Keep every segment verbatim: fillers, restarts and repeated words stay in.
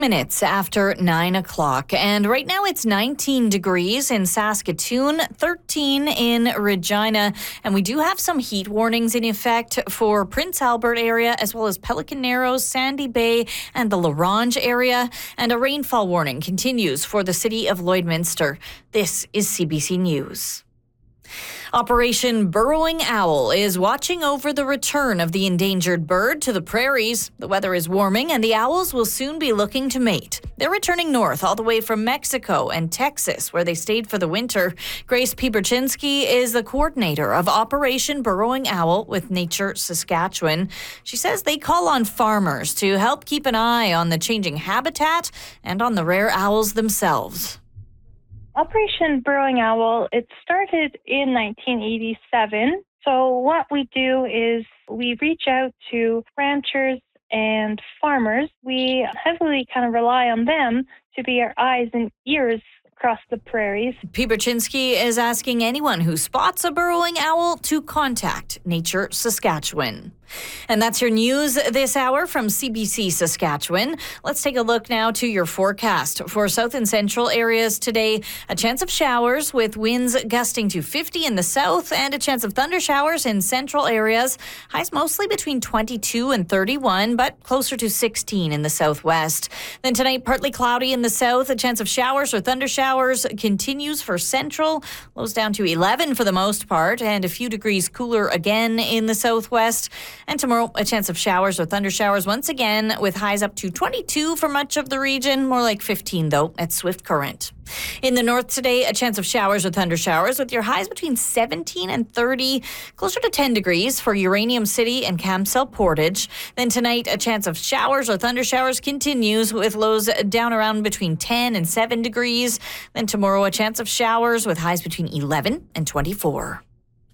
Minutes after nine o'clock, and right now it's nineteen degrees in Saskatoon, thirteen in Regina, and we do have some heat warnings in effect for Prince Albert area as well as Pelican Narrows, Sandy Bay, and the La Ronge area, and a rainfall warning continues for the city of Lloydminster. This is C B C News. Operation Burrowing Owl is watching over the return of the endangered bird to the prairies. The weather is warming and the owls will soon be looking to mate. They're returning north all the way from Mexico and Texas, where they stayed for the winter. Grace Piberczynski is the coordinator of Operation Burrowing Owl with Nature Saskatchewan. She says they call on farmers to help keep an eye on the changing habitat and on the rare owls themselves. Operation Burrowing Owl, it started in nineteen eighty-seven. So what we do is we reach out to ranchers and farmers. We heavily kind of rely on them to be our eyes and ears across the prairies. Piberczynski is asking anyone who spots a burrowing owl to contact Nature Saskatchewan. And that's your news this hour from C B C Saskatchewan. Let's take a look now to your forecast. For south and central areas today, a chance of showers with winds gusting to fifty in the south and a chance of thunder showers in central areas. Highs mostly between twenty-two and thirty-one, but closer to sixteen in the southwest. Then tonight, partly cloudy in the south. A chance of showers or thunder showers continues for central. Lows down to eleven for the most part and a few degrees cooler again in the southwest. And tomorrow, a chance of showers or thunder showers once again with highs up to twenty-two for much of the region, more like fifteen, though, at Swift Current. In the north today, a chance of showers or thunder showers with your highs between seventeen and thirty, closer to ten degrees for Uranium City and Camsell Portage. Then tonight, a chance of showers or thunder showers continues with lows down around between ten and seven degrees. Then tomorrow, a chance of showers with highs between eleven and twenty-four.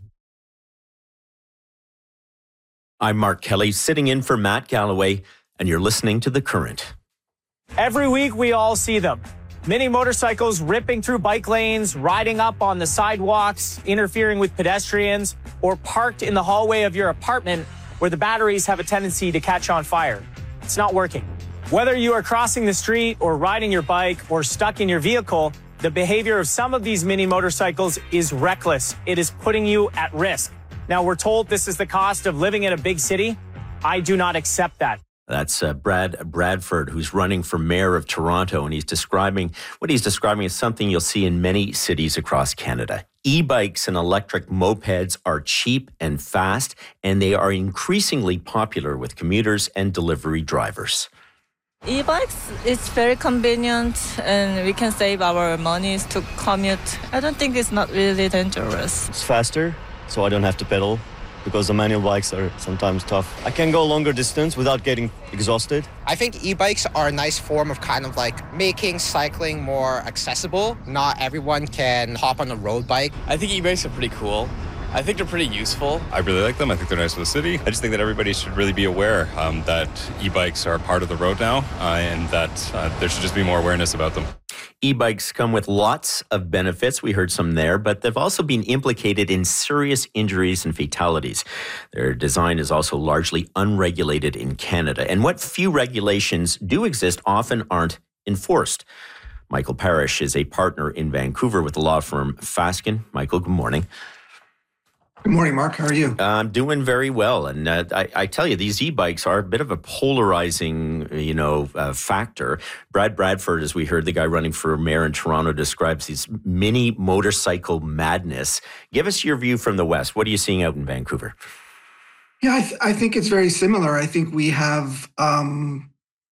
I'm Mark Kelly, sitting in for Matt Galloway, and you're listening to The Current. Every week we all see them. Mini motorcycles ripping through bike lanes, riding up on the sidewalks, interfering with pedestrians, or parked in the hallway of your apartment where the batteries have a tendency to catch on fire. It's not working. Whether you are crossing the street or riding your bike or stuck in your vehicle, the behavior of some of these mini motorcycles is reckless. It is putting you at risk. Now, we're told this is the cost of living in a big city. I do not accept that. That's uh, Brad Bradford, who's running for mayor of Toronto, and he's describing what he's describing as something you'll see in many cities across Canada. E-bikes and electric mopeds are cheap and fast, and they are increasingly popular with commuters and delivery drivers. E-bikes, it's very convenient and we can save our money to commute. I don't think it's not really dangerous. It's faster, so I don't have to pedal, because the manual bikes are sometimes tough. I can go longer distance without getting exhausted. I think e-bikes are a nice form of kind of like making cycling more accessible. Not everyone can hop on a road bike. I think e-bikes are pretty cool. I think they're pretty useful. I really like them. I think they're nice for the city. I just think that everybody should really be aware um, that e-bikes are part of the road now, uh, and that uh, there should just be more awareness about them. E-bikes come with lots of benefits. We heard some there, but they've also been implicated in serious injuries and fatalities. Their design is also largely unregulated in Canada, and what few regulations do exist often aren't enforced. Michael Parrish is a partner in Vancouver with the law firm Fasken. Michael, good morning. Good morning, Mark. How are you? I'm doing very well. And uh, I, I tell you, these e-bikes are a bit of a polarizing, you know, uh, factor. Brad Bradford, as we heard, the guy running for mayor in Toronto, describes these mini motorcycle madness. Give us your view from the West. What are you seeing out in Vancouver? Yeah, I, th- I think it's very similar. I think we have um,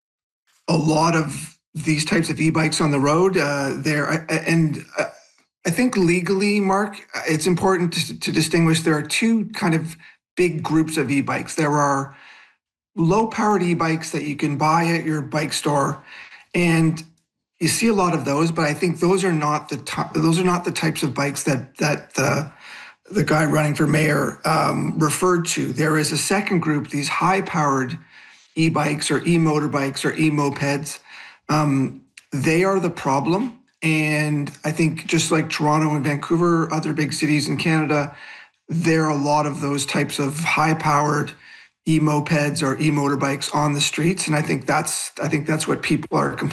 a lot of these types of e-bikes on the road uh, there. And uh, I think legally, Mark, it's important to, to distinguish there are two kind of big groups of e-bikes. There are low-powered e-bikes that you can buy at your bike store, and you see a lot of those. But I think those are not the t- those are not the types of bikes that that the the guy running for mayor um, referred to. There is a second group, these high-powered e-bikes or e-motorbikes or e-mopeds. Um, they are the problem. And I think just like Toronto and Vancouver, other big cities in Canada, there are a lot of those types of high-powered e-mopeds or e-motorbikes on the streets. And I think that's I think that's what people are complaining